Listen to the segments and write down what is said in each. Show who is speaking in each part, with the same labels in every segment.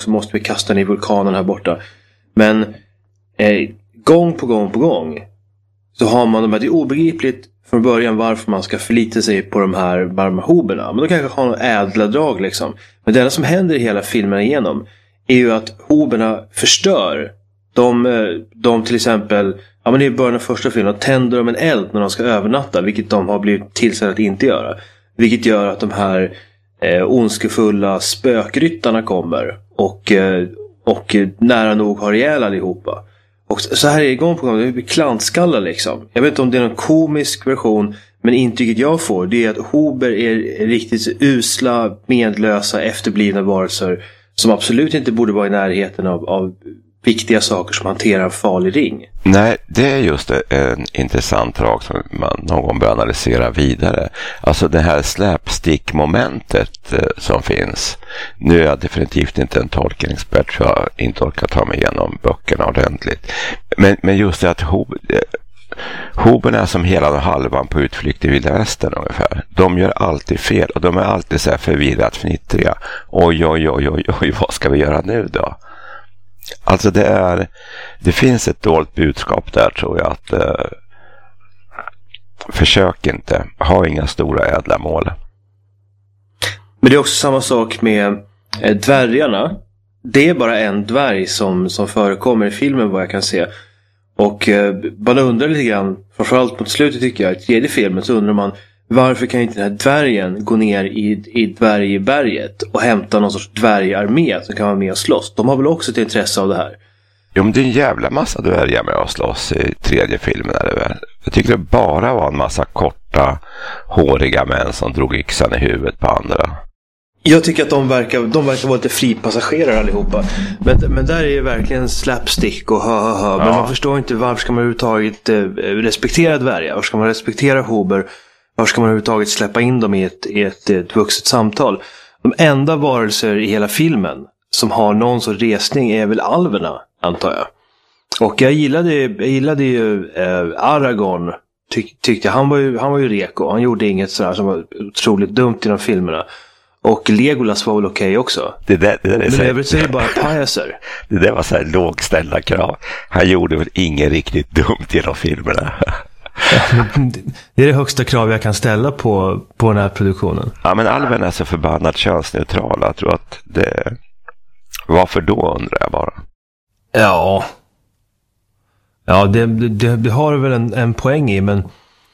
Speaker 1: så måste vi kasta ner vulkanen här borta. Men gång på gång så har man det är obegripligt från början varför man ska förlita sig på de här varma hoberna. Men de kanske har några ädla drag liksom. Men det enda som händer i hela filmen igenom är ju att hoberna förstör. De till exempel, ja men det är i början av första filmen, tänder de en eld när de ska övernatta, vilket de har blivit tillsagda att inte göra. Vilket gör att de här ondskefulla spökryttarna kommer och nära nog har ihjäl allihopa. Och så här är det gång på gång, det blir klantskallar liksom. Jag vet inte om det är någon komisk version, men intrycket jag får det är att hober är riktigt usla, medlösa, efterblivna varelser som absolut inte borde vara i närheten av viktiga saker som hanterar en farlig ring.
Speaker 2: Nej, det är just en intressant drag som man någon gång bör analysera vidare. Alltså det här slapstick-momentet som finns. Nu är jag definitivt inte en tolkningsexpert, för jag inte orkar ta mig igenom böckerna ordentligt. Men just det att hoberna är som hela halvan på utflykt i Vilda Västern ungefär. De gör alltid fel och de är alltid så här förvirrat fnittriga. Oj, vad ska vi göra nu då? Alltså det finns ett dolt budskap där, tror jag, att försök inte, ha inga stora ädla mål.
Speaker 1: Men det är också samma sak med dvärgarna. Det är bara en dvärg som förekommer i filmen vad jag kan se. Och man undrar lite grann, framförallt mot slutet tycker jag, i tredje filmen så undrar man varför kan inte den här dvärgen gå ner i dvärgberget och hämta någon sorts dvärgarmé som kan vara med och slåss? De har väl också ett intresse av det här?
Speaker 2: Jo, men det är en jävla massa dvärgar med att slåss i tredje filmen. Eller? Jag tycker det bara var en massa korta, håriga män som drog yxan i huvudet på andra.
Speaker 1: Jag tycker att de verkar vara lite fripassagerare allihopa. Men där är ju verkligen slapstick och ha. Men man förstår inte varför ska man överhuvudtaget respektera dvärgar. Varför ska man respektera hober? Varför ska man överhuvudtaget släppa in dem i ett vuxet samtal? De enda varelser i hela filmen som har någon sorts resning är väl alverna, antar jag. Och jag gillade ju Aragorn. Tyckte han var ju reko. Han gjorde inget sådär som var otroligt dumt i de filmerna. Och Legolas var väl okej också.
Speaker 2: Det där är
Speaker 1: men övrigt så är det bara pajaser.
Speaker 2: Det där var så här lågställda krav. Han gjorde väl inget riktigt dumt i de filmerna.
Speaker 1: Det är det högsta krav jag kan ställa på den här produktionen.
Speaker 2: Ja, men alverna är så förbannat könsneutrala. Jag tror att det... Varför då, undrar jag bara.
Speaker 1: Ja, det har väl en poäng i, men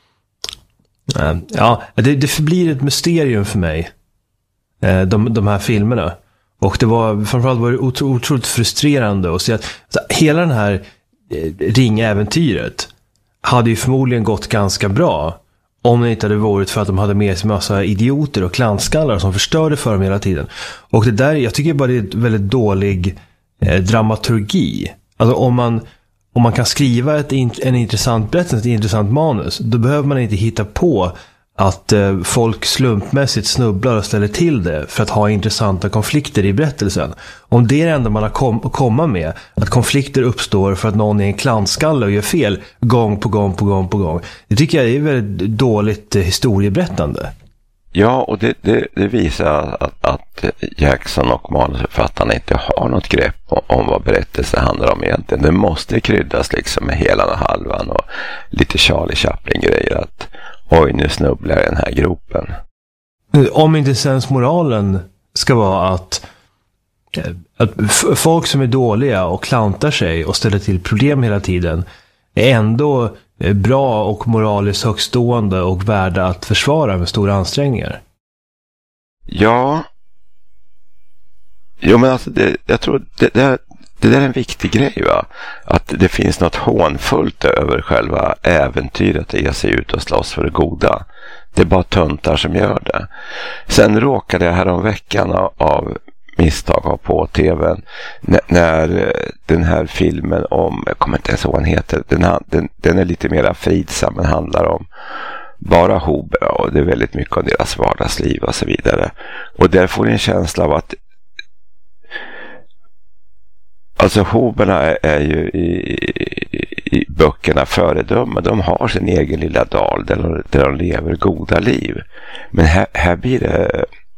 Speaker 1: ja, det förblir ett mysterium för mig, de här filmerna. Och framförallt var det otroligt frustrerande att se att hela den här ringäventyret hade ju förmodligen gått ganska bra om det inte hade varit för att de hade med sig massa idioter och klantskallar som förstörde för dem hela tiden. Och det där, jag tycker bara det är väldigt dålig dramaturgi. Alltså om man kan skriva en intressant berättelse, ett intressant manus, då behöver man inte hitta på att folk slumpmässigt snubblar och ställer till det för att ha intressanta konflikter i berättelsen. Om det är det enda man har att komma med, att konflikter uppstår för att någon är en klantskalle och gör fel gång på gång. Det tycker jag är väldigt dåligt historieberättande.
Speaker 2: Ja, och det visar att Jackson och manusförfattarna inte har något grepp om vad berättelsen handlar om egentligen. Det måste kryddas liksom med hela den halvan och lite Charlie Chaplin-grejer att oj, nu snubblar den här gropen.
Speaker 1: Om inte sensmoralen ska vara att folk som är dåliga och klantar sig och ställer till problem hela tiden är ändå bra och moraliskt högstående och värda att försvara med stora ansträngningar.
Speaker 2: Ja. Jo, men alltså jag tror det där är en viktig grej, va? Att det finns något hånfullt över själva äventyret att ge sig ut och slåss för det goda. Det är bara töntar som gör det. Sen råkade jag häromveckan av misstag ha på tvn när den här filmen om, jag kommer inte ens ihåg vad den heter, den är lite mer fridsam, men handlar om bara hober och det är väldigt mycket om deras vardagsliv och så vidare. Och där får ni en känsla av att alltså hoberna är ju i böckerna föredömen. De har sin egen lilla dal där de lever goda liv. Men här blir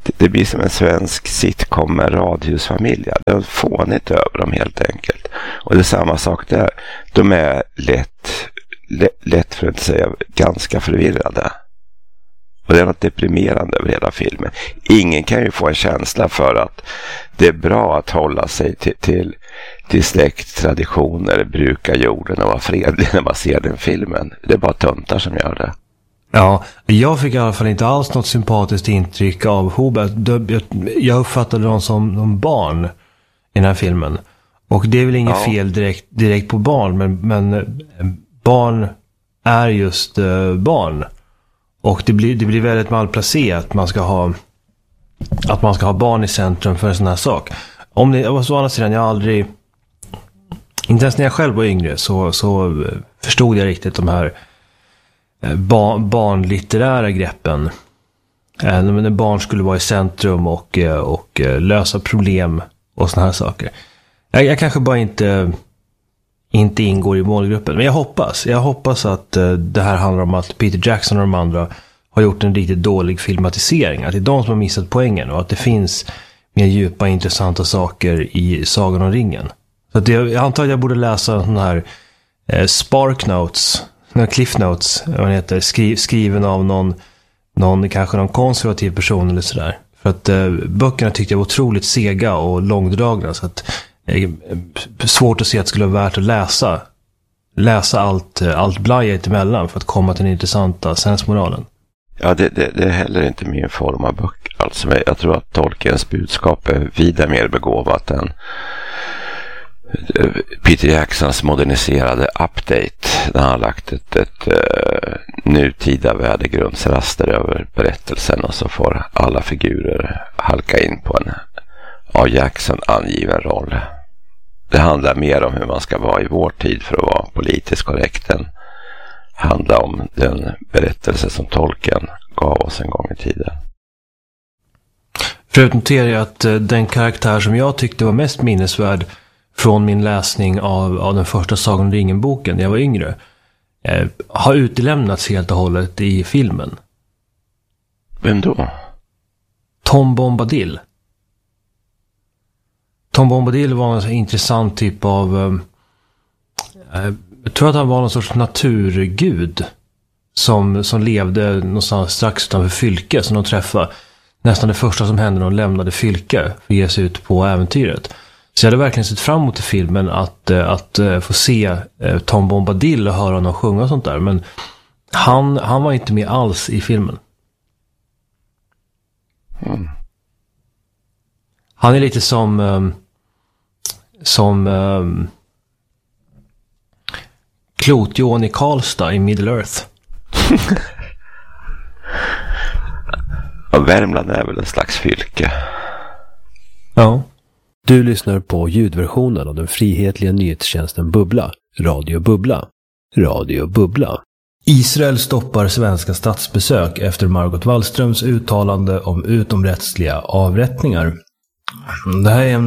Speaker 2: Det blir som en svensk sitcom med radhusfamiljer. Det är fånigt över dem helt enkelt. Och det är samma sak där. De är lätt för att inte säga ganska förvirrade. Och det är något deprimerande över hela filmen. Ingen kan ju få en känsla för att det är bra att hålla sig till släkttraditioner, bruka jorden och vara fredlig när man ser den filmen. Det är bara töntar som gör det.
Speaker 1: Ja, jag fick i alla fall inte alls något sympatiskt intryck av Hobart. Jag uppfattade dem som barn i den här filmen. Och det är väl inget fel direkt på barn, men barn är just barn. Och det blir väldigt malplacerat att man ska ha barn i centrum för en sån här sak. Om det var så andra sidan, jag aldrig, inte ens när jag själv var yngre, så förstod jag riktigt de här barnlitterära greppen. När barn skulle vara i centrum och lösa problem och såna här saker. Jag kanske bara inte ingår i målgruppen. Men jag hoppas att det här handlar om att Peter Jackson och de andra har gjort en riktigt dålig filmatisering. Att det är de som har missat poängen och att det finns mer djupa intressanta saker i Sagan om ringen. Så att jag antar att jag borde läsa sån här Spark Notes, Cliff Notes, vad det heter, skriven av kanske någon konservativ person eller sådär. För att böckerna tyckte jag var otroligt sega och långdragna, så att svårt att se att det skulle vara värt att läsa allt blajet emellan för att komma till den intressanta sensmoralen.
Speaker 2: Ja, det är heller inte min form av böcker. Alltså, jag tror att Tolkiens budskap är vida mer begåvat än Peter Jacksons moderniserade update, där han har lagt ett nutida värdegrundsraster över berättelsen, och så får alla figurer halka in på en av Jackson angiven roll. Det handlar mer om hur man ska vara i vår tid för att vara politiskt korrekt än handla om den berättelse som Tolkien gav oss en gång i tiden.
Speaker 1: Förut noterar jag att den karaktär som jag tyckte var mest minnesvärd från min läsning av den första Sagan om ringen-boken när jag var yngre har utelämnats helt och hållet i filmen.
Speaker 2: Vem då?
Speaker 1: Tom Bombadil. Tom Bombadil var en intressant typ av jag tror att han var någon sorts naturgud som levde någonstans strax utanför Fylke, som de träffade. Nästan det första som hände när de lämnade Fylke för att ge sig ut på äventyret. Så jag hade verkligen sett fram emot i filmen att få se Tom Bombadil och höra honom sjunga och sånt där. Men han var inte med alls i filmen.
Speaker 2: Mm.
Speaker 1: Han är lite som Klotjon i Karlstad i Middle Earth.
Speaker 2: Ja, Värmland är väl en slags Fylke.
Speaker 1: Ja.
Speaker 3: Du lyssnar på ljudversionen av den frihetliga nyhetstjänsten Bubbla. Radio Bubbla. Radio Bubbla.
Speaker 1: Israel stoppar svenska statsbesök efter Margot Wallströms uttalande om utomrättsliga avrättningar. Det här är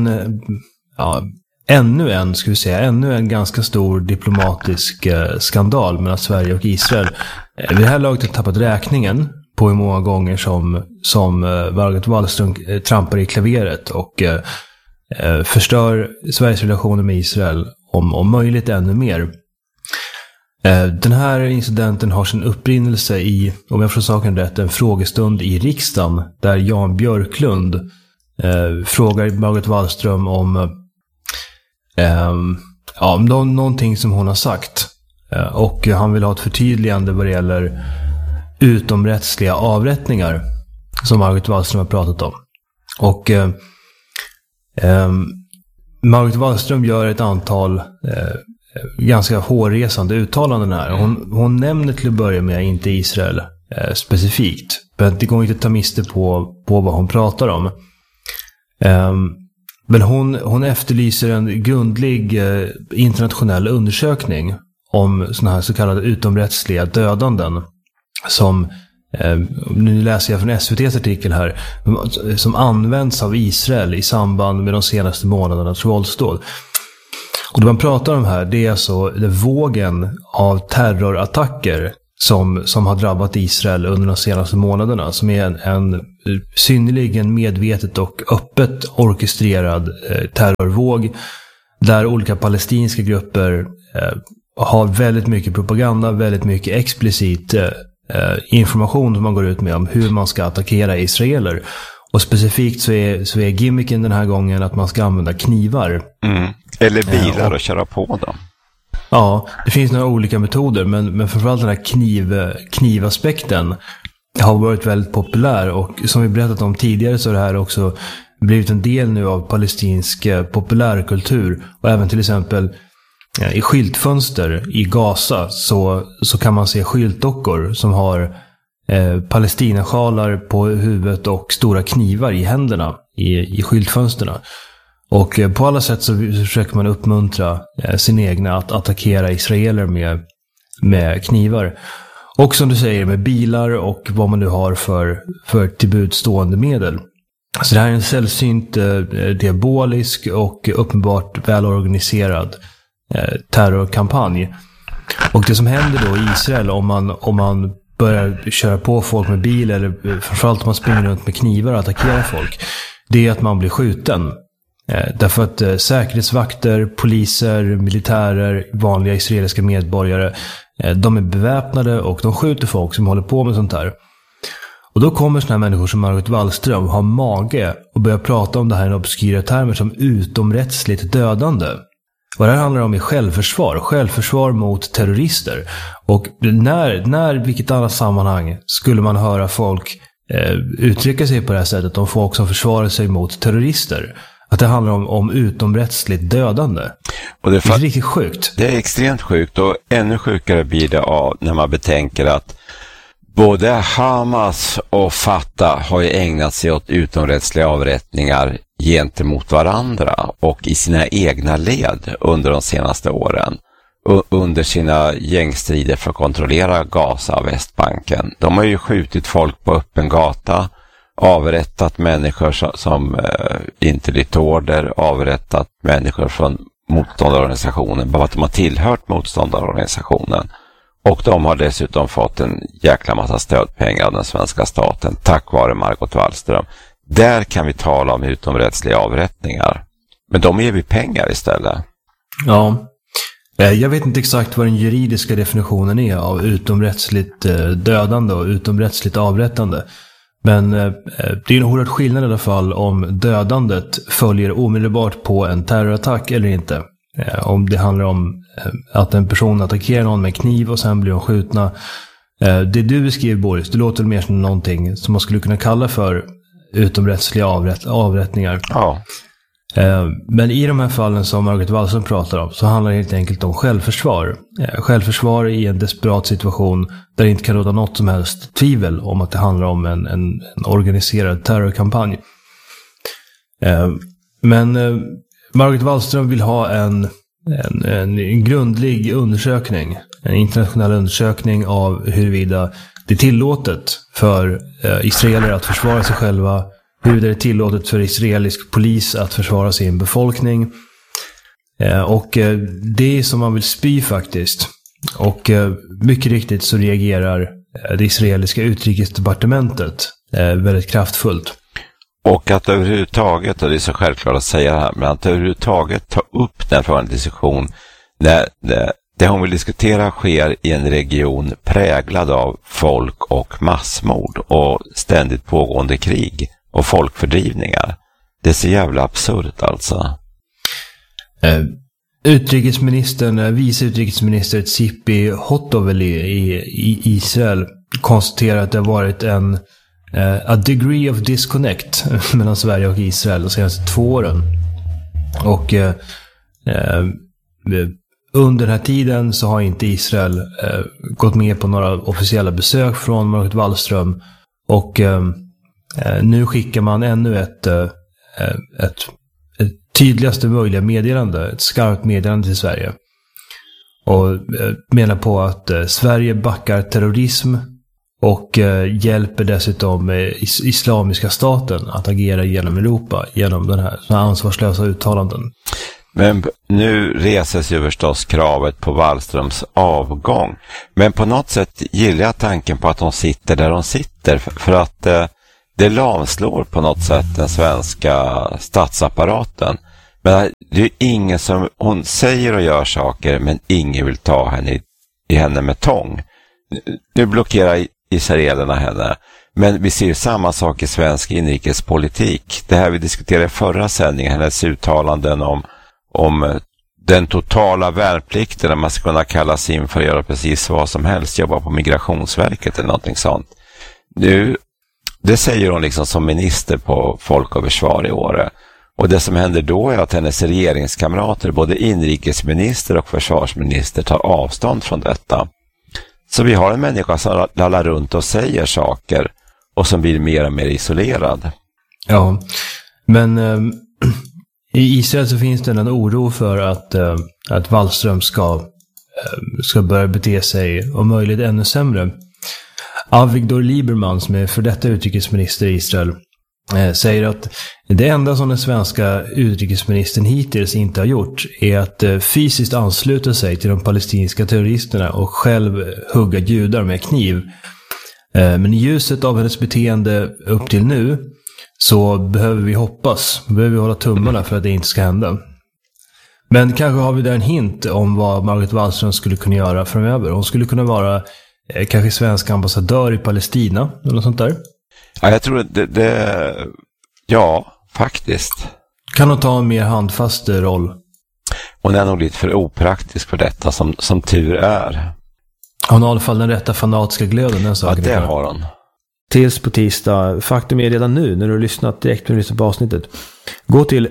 Speaker 1: ännu en ganska stor diplomatisk skandal mellan Sverige och Israel. Vid det här laget har tappat räkningen på hur många gånger som Margot Wallström trampar i klaveret och förstör Sveriges relationer med Israel om möjligt ännu mer. Den här incidenten har sin upprinnelse i, om jag får saken rätt, en frågestund i riksdagen där Jan Björklund frågar Margot Wallström om någonting som hon har sagt. Och han vill ha ett förtydligande vad det gäller utomrättsliga avrättningar som Margot Wallström har pratat om. Och Margot Wallström gör ett antal ganska hårresande uttalanden här. Hon nämner till att börja med inte Israel specifikt. Men det går inte att ta miste på vad hon pratar om. Men hon efterlyser en grundlig internationell undersökning om såna här så kallade utomrättsliga dödanden som, nu läser jag från SVT:s artikel här, som används av Israel i samband med de senaste månadernas våldsdåd. Och det man pratar om här, det är alltså vågen av terrorattacker
Speaker 3: som har drabbat Israel under de senaste månaderna, som är en synnerligen medvetet och öppet orkestrerad terrorvåg där olika palestinska grupper har väldigt mycket propaganda, väldigt mycket explicit information som man går ut med om hur man ska attackera israeler. Och specifikt så är gimmicken den här gången att man ska använda knivar.
Speaker 2: Eller bilar och köra på dem.
Speaker 3: Ja, det finns några olika metoder, men framförallt den här knivaspekten har varit väldigt populär, och som vi berättat om tidigare så har det här också blivit en del nu av palestinsk populärkultur, och även till exempel i skyltfönster i Gaza så kan man se skyltdockor som har palestinasjalar på huvudet och stora knivar i händerna i skyltfönsterna. Och på alla sätt så försöker man uppmuntra sin egna att attackera israeler med knivar. Och som du säger, med bilar och vad man nu har för tillbudstående medel. Så det här är en sällsynt diabolisk och uppenbart välorganiserad terrorkampanj. Och det som händer då i Israel om man börjar köra på folk med bil, eller framförallt om man springer runt med knivar och attackerar folk, det är att man blir skjuten. Därför att säkerhetsvakter, poliser, militärer, vanliga israeliska medborgare, de är beväpnade och de skjuter folk som håller på med sånt här. Och då kommer såna här människor som Margot Wallström ha mage och börja prata om det här i obskyra termer som utomrättsligt dödande. Vad det här handlar om är självförsvar mot terrorister. Och när vilket annat sammanhang skulle man höra folk uttrycka sig på det här sättet om folk som försvarar sig mot terrorister? Att det handlar om utomrättsligt dödande. Och det är riktigt sjukt.
Speaker 2: Det är extremt sjukt, och ännu sjukare blir det av när man betänker att både Hamas och Fatah har ju ägnat sig åt utomrättsliga avrättningar gentemot varandra och i sina egna led under de senaste åren. Under sina gängstrider för att kontrollera Gaza och Västbanken. De har ju skjutit folk på öppen gata, avrättat människor som inte lytt order, avrättat människor från motståndarorganisationen bara att de har tillhört motståndarorganisationen. Och de har dessutom fått en jäkla massa stödpengar av den svenska staten tack vare Margot Wallström. Där kan vi tala om utomrättsliga avrättningar. Men de ger vi pengar istället.
Speaker 3: Ja, jag vet inte exakt vad den juridiska definitionen är av utomrättsligt dödande och utomrättsligt avrättande. Men det är en oerhört skillnad i alla fall om dödandet följer omedelbart på en terrorattack eller inte. Om det handlar om att en person attackerar någon med kniv och sen blir de skjutna. Det du beskriver, Boris, det låter mer som någonting som man skulle kunna kalla för utomrättsliga avrättningar.
Speaker 2: Ja.
Speaker 3: Men i de här fallen som Margot Wallström pratar om så handlar det helt enkelt om självförsvar. Självförsvar i en desperat situation där det inte kan råda något som helst tvivel om att det handlar om en organiserad terrorkampanj. Men Margot Wallström vill ha en grundlig undersökning, en internationell undersökning av huruvida det är tillåtet för israeler att försvara sig själva, hur det är tillåtet för israelisk polis att försvara sin befolkning. Och det är som man vill spy faktiskt. Och mycket riktigt så reagerar det israeliska utrikesdepartementet väldigt kraftfullt.
Speaker 2: Och att överhuvudtaget, och det är så självklart att säga det här, men att överhuvudtaget ta upp den frågan diskussion när det hon vill diskutera sker i en region präglad av folk och massmord och ständigt pågående krig och folkfördrivningar. Det är så jävla absurt alltså.
Speaker 3: Vice utrikesminister Tzipi Hotovely i Israel konstaterar att det har varit a degree of disconnect mellan Sverige och Israel de senaste 2 åren. Och under den här tiden så har inte Israel gått med på några officiella besök från Margot Wallström. Och nu skickar man ännu ett tydligaste möjliga meddelande, ett skarpt meddelande till Sverige. Och menar på att Sverige backar terrorism och hjälper dessutom Islamiska staten att agera genom Europa genom den här ansvarslösa uttalanden.
Speaker 2: Men nu reses ju förstås kravet på Wallströms avgång. Men på något sätt gillar jag tanken på att de sitter där de sitter. För att det lamslår på något sätt den svenska statsapparaten. Men det är ingen som, hon säger och gör saker men ingen vill ta henne i henne med tång. Nu blockerar israelerna henne. Men vi ser samma sak i svensk inrikespolitik. Det här vi diskuterade i förra sändningen, hennes uttalanden om den totala värnplikten, där man ska kunna kallas in för att göra precis vad som helst, jobba på Migrationsverket eller någonting sånt. Nu, det säger hon liksom som minister på Folk och Försvar i Åre. Och det som händer då är att hennes regeringskamrater, både inrikesminister och försvarsminister, tar avstånd från detta. Så vi har en människa som lallar runt och säger saker och som blir mer och mer isolerad.
Speaker 3: Ja, men i Israel så finns det en oro för att Wallström ska börja bete sig om möjligt ännu sämre. Avigdor Lieberman, som är för detta utrikesminister i Israel, säger att det enda som den svenska utrikesministern hittills inte har gjort är att fysiskt ansluta sig till de palestinska terroristerna och själv hugga judar med kniv. Men i ljuset av hennes beteende upp till nu så behöver vi hålla tummarna för att det inte ska hända. Men kanske har vi där en hint om vad Margot Wallström skulle kunna göra framöver. Hon skulle kunna vara kanske svensk ambassadör i Palestina eller något sånt där.
Speaker 2: Ja, jag tror ja, faktiskt.
Speaker 3: Kan hon ta en mer handfast roll?
Speaker 2: Hon är nog lite för opraktisk för detta, som tur är.
Speaker 3: Hon har i alla fall den rätta fanatiska glöden.
Speaker 2: Ja, det har hon.
Speaker 3: Tills på tisdag. Faktum är redan nu, när du har lyssnat direkt när du lyssnar på avsnittet. Gå till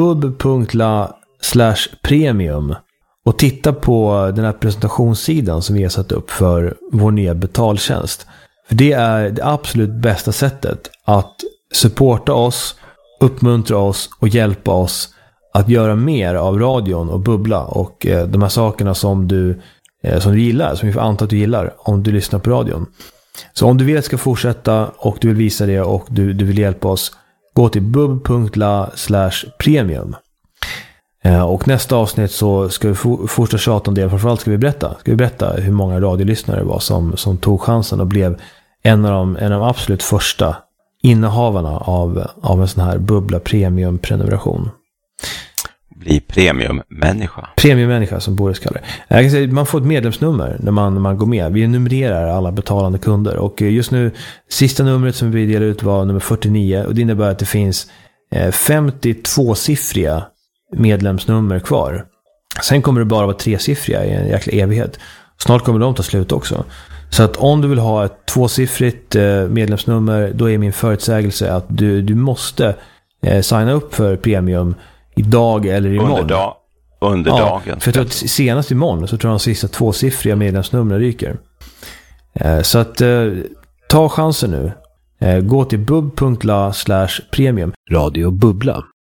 Speaker 3: bub.la/premium och titta på den här presentationssidan som vi har satt upp för vår nya betaltjänst. För det är det absolut bästa sättet att supporta oss, uppmuntra oss och hjälpa oss att göra mer av radion och Bubbla och de här sakerna som du gillar, som vi får anta att du gillar om du lyssnar på radion. Så om du vill att det ska fortsätta och du vill visa det och du vill hjälpa oss, gå till bub.la/premium. Och nästa avsnitt så ska vi fortsätta tjata om det. Framförallt ska vi berätta hur många radiolyssnare det var som tog chansen och blev en av de absolut första innehavarna av en sån här Bubbla premium-prenumeration.
Speaker 2: Bli premiummänniska.
Speaker 3: Premiummänniska som Boris kallar det. Jag kan säga, man får ett medlemsnummer när man går med. Vi numrerar alla betalande kunder. Och just nu, sista numret som vi delade ut var nummer 49. Och det innebär att det finns 52-siffriga medlemsnummer kvar. Sen kommer det bara vara 3-siffriga i en jäkla evighet. Snart kommer de ta slut också. Så att om du vill ha ett 2-siffrigt medlemsnummer, då är min förutsägelse att du måste signa upp för premium idag eller imorgon.
Speaker 2: Under dagen.
Speaker 3: För att senast imorgon så tror jag de sista 2-siffriga medlemsnumren ryker. Så att ta chansen nu. Gå till bub.la/premium. Radio Bubbla.